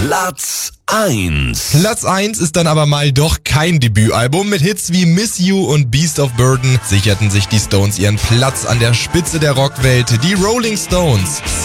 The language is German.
Platz 1. Platz 1 ist dann aber mal doch kein Debütalbum. Mit Hits wie Miss You und Beast of Burden sicherten sich die Stones ihren Platz an der Spitze der Rockwelt. Die Rolling Stones